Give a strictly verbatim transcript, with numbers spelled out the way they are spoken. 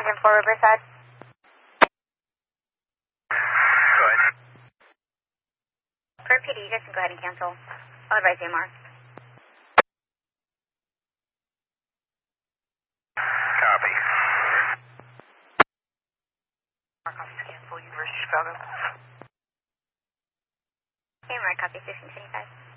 engine for Riverside. Go ahead. For P D, you guys can go ahead and cancel. I'll advise you tomorrow. Copy. Mark office cancel, University of Chicago. Hey, Mark, copy sixteen seventy-five.